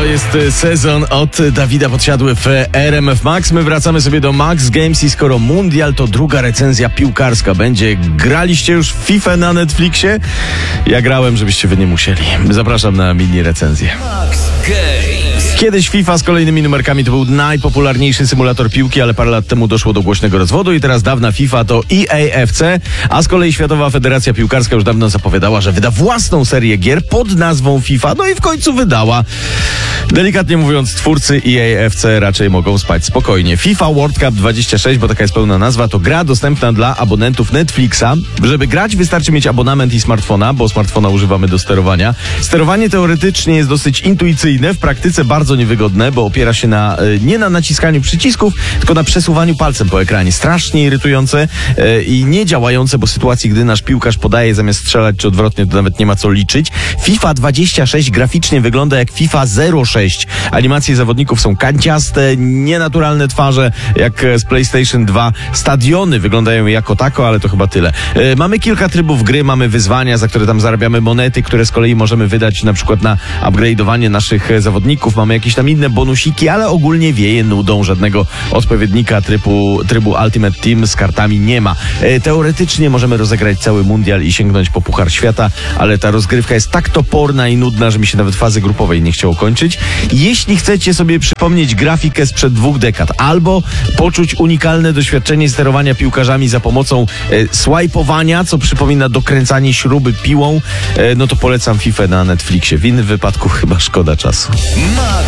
jest sezon od Dawida Podsiadły w RMF Max. My wracamy sobie do Max Games i skoro Mundial to druga recenzja piłkarska będzie. Graliście już w FIFA na Netflixie? Ja grałem, żebyście wy nie musieli. Zapraszam na mini recenzję. Max Games. Kiedyś FIFA z kolejnymi numerkami to był najpopularniejszy symulator piłki, ale parę lat temu doszło do głośnego rozwodu i teraz dawna FIFA to EAFC, a z kolei Światowa Federacja Piłkarska już dawno zapowiadała, że wyda własną serię gier pod nazwą FIFA, no i w końcu wydała. Delikatnie mówiąc, twórcy EAFC raczej mogą spać spokojnie. FIFA World Cup 26, bo taka jest pełna nazwa, to gra dostępna dla abonentów Netflixa. Żeby grać, wystarczy mieć abonament i smartfona, bo smartfona używamy do sterowania. Sterowanie teoretycznie jest dosyć intuicyjne, w praktyce bardzo niewygodne, bo opiera się nie na naciskaniu przycisków, tylko na przesuwaniu palcem po ekranie. Strasznie irytujące i niedziałające, bo w sytuacji, gdy nasz piłkarz podaje zamiast strzelać, czy odwrotnie, to nawet nie ma co liczyć. FIFA 26 graficznie wygląda jak FIFA 06. Animacje zawodników są kanciaste, nienaturalne twarze, jak z PlayStation 2. Stadiony wyglądają jako tako, ale to chyba tyle. Mamy kilka trybów gry, mamy wyzwania, za które tam zarabiamy monety, które z kolei możemy wydać na przykład na upgrade'owanie naszych zawodników. Mamy jakieś tam inne bonusiki, ale ogólnie wieje nudą. Żadnego odpowiednika trybu Ultimate Team z kartami nie ma. Teoretycznie możemy rozegrać cały mundial i sięgnąć po Puchar Świata, ale ta rozgrywka jest tak toporna i nudna, że mi się nawet fazy grupowej nie chciało kończyć. Jeśli chcecie sobie przypomnieć grafikę sprzed 2 dekad albo poczuć unikalne doświadczenie sterowania piłkarzami za pomocą swajpowania, co przypomina dokręcanie śruby piłą, no to polecam FIFA na Netflixie. W innym wypadku chyba szkoda czasu.